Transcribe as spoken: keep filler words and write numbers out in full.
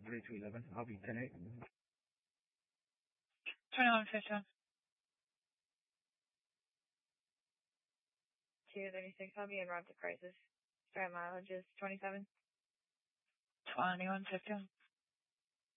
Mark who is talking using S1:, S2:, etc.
S1: three two eleven. I'll be ten eight.
S2: twenty-one fifty-one.
S3: two thirty-six, I'll be in route to crisis. Start mileage is twenty-seven.
S2: twenty-one fifty-one.